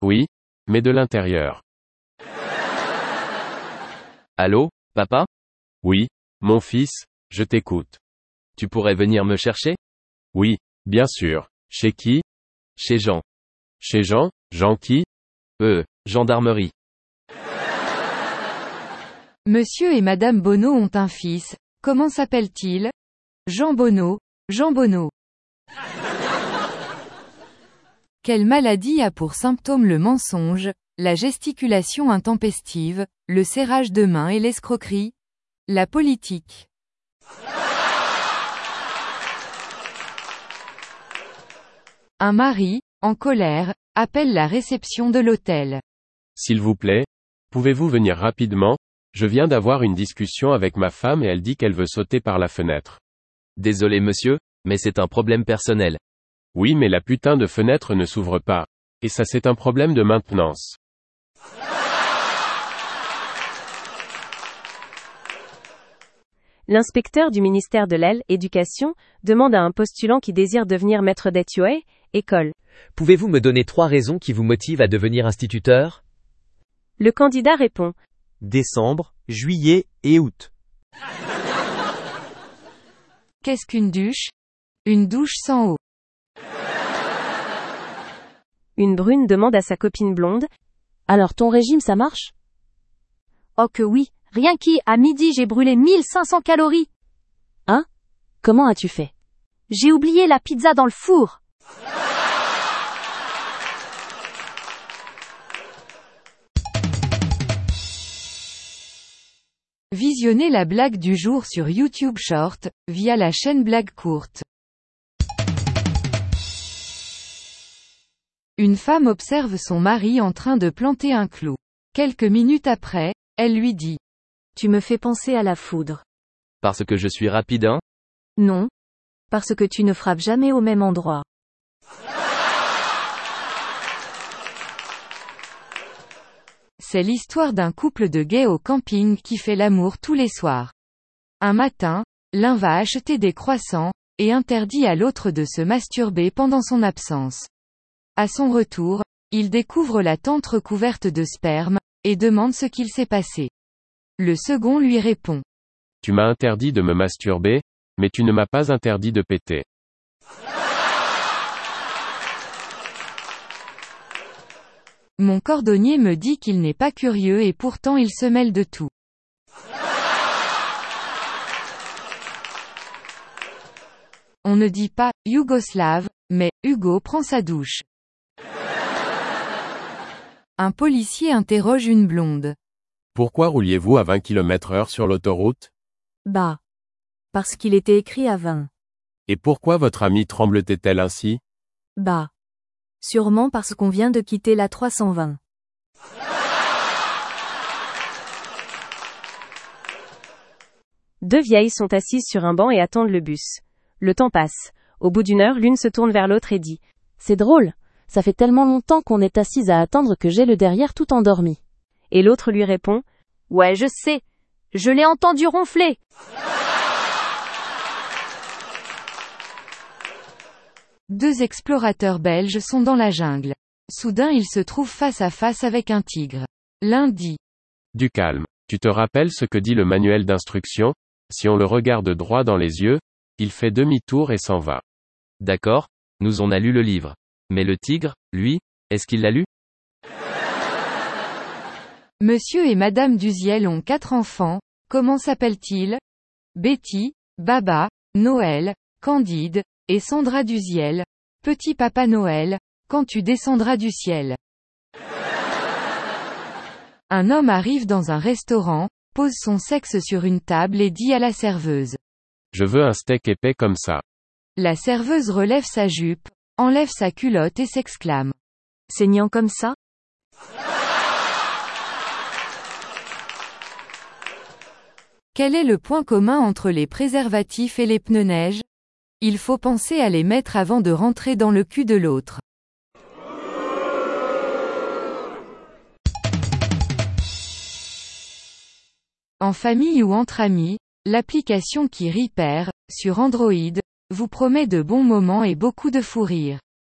Oui, mais de l'intérieur. Allô, papa? Oui, mon fils, je t'écoute. Tu pourrais venir me chercher? Oui, bien sûr. Chez qui? Chez Jean. Chez Jean? Jean qui? Gendarmerie. Monsieur et Madame Bonneau ont un fils. Comment s'appelle-t-il? Jean Bonneau. Jean Bonneau. Quelle maladie a pour symptôme le mensonge, la gesticulation intempestive, le serrage de main et l'escroquerie? La politique. Un mari, en colère, appelle la réception de l'hôtel. S'il vous plaît, pouvez-vous venir rapidement? Je viens d'avoir une discussion avec ma femme et elle dit qu'elle veut sauter par la fenêtre. Désolé monsieur, mais c'est un problème personnel. Oui, mais la putain de fenêtre ne s'ouvre pas. Et ça c'est un problème de maintenance. L'inspecteur du ministère de l'Éducation demande à un postulant qui désire devenir maître d'ETUE, école. Pouvez-vous me donner 3 raisons qui vous motivent à devenir instituteur? Le candidat répond. Décembre, juillet et août. Qu'est-ce qu'une douche? Une douche sans eau. Une brune demande à sa copine blonde. Alors ton régime ça marche? Oh que oui, rien à midi j'ai brûlé 1500 calories. Hein? Comment as-tu fait? J'ai oublié la pizza dans le four. Visionnez la blague du jour sur YouTube Short, via la chaîne Blague Courte. Une femme observe son mari en train de planter un clou. Quelques minutes après, elle lui dit. Tu me fais penser à la foudre. Parce que je suis rapide, hein? Non. Parce que tu ne frappes jamais au même endroit. C'est l'histoire d'un couple de gays au camping qui fait l'amour tous les soirs. Un matin, l'un va acheter des croissants, et interdit à l'autre de se masturber pendant son absence. À son retour, il découvre la tente recouverte de sperme, et demande ce qu'il s'est passé. Le second lui répond. Tu m'as interdit de me masturber, mais tu ne m'as pas interdit de péter. Mon cordonnier me dit qu'il n'est pas curieux et pourtant il se mêle de tout. On ne dit pas « yougoslave », mais « Hugo prend sa douche ». Un policier interroge une blonde. Pourquoi rouliez-vous à 20 km/h sur l'autoroute? Bah. Parce qu'il était écrit à 20. Et pourquoi votre amie tremblotait-elle ainsi? Bah. Sûrement parce qu'on vient de quitter la 320. Deux vieilles sont assises sur un banc et attendent le bus. Le temps passe. Au bout d'une heure, l'une se tourne vers l'autre et dit. C'est drôle. Ça fait tellement longtemps qu'on est assise à attendre que j'ai le derrière tout endormi. Et l'autre lui répond. Ouais, je sais. Je l'ai entendu ronfler. Deux explorateurs belges sont dans la jungle. Soudain ils se trouvent face à face avec un tigre. L'un dit. Du calme. Tu te rappelles ce que dit le manuel d'instruction? Si on le regarde droit dans les yeux, il fait demi-tour et s'en va. D'accord, nous on a lu le livre. Mais le tigre, lui, est-ce qu'il l'a lu? Monsieur et Madame Duziel ont 4 enfants, comment s'appellent-ils? Betty, Baba, Noël, Candide, et Sandra Duziel. Petit Papa Noël, quand tu descendras du ciel. Un homme arrive dans un restaurant, pose son sexe sur une table et dit à la serveuse. Je veux un steak épais comme ça. La serveuse relève sa jupe, enlève sa culotte et s'exclame. Saignant comme ça? Quel est le point commun entre les préservatifs et les pneus neige? Il faut penser à les mettre avant de rentrer dans le cul de l'autre. En famille ou entre amis, l'application qui rit perd, sur Android, vous promet de bons moments et beaucoup de fou rire.